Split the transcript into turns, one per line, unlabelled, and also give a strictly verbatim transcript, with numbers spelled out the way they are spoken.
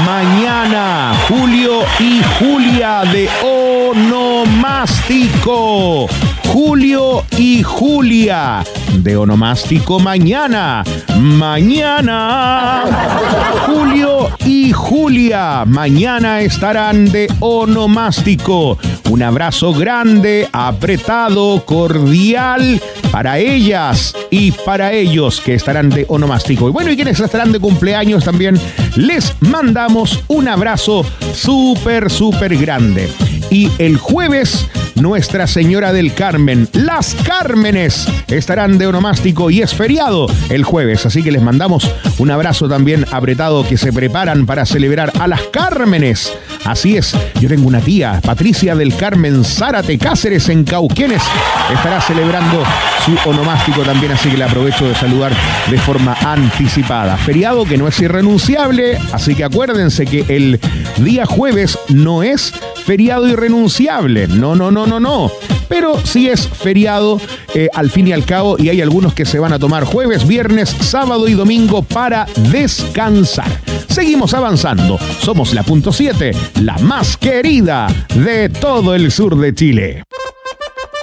Mañana, Julio y Julia de Onomástico. Julio y Julia de Onomástico mañana. Mañana. Julio y Julia mañana estarán de Onomástico. Un abrazo grande, apretado, cordial para ellas y para ellos que estarán de Onomástico. Y bueno, y quienes estarán de cumpleaños también, les mandamos un abrazo súper, súper grande. Y el jueves, Nuestra Señora del Carmen, las Cármenes, estarán de Onomástico y es feriado el jueves. Así que les mandamos un abrazo también apretado, que se preparan para celebrar a las Cármenes. Así es, yo tengo una tía, Patricia del Carmen Zárate Cáceres, en Cauquenes, estará celebrando su onomástico también, así que le aprovecho de saludar de forma anticipada. Feriado que no es irrenunciable, así que acuérdense que el día jueves no es feriado irrenunciable, no, no, no, no, no, pero sí es feriado eh, al fin y al cabo, y hay algunos que se van a tomar jueves, viernes, sábado y domingo para descansar. Seguimos avanzando, somos la punto siete, la más querida de todo el sur de Chile.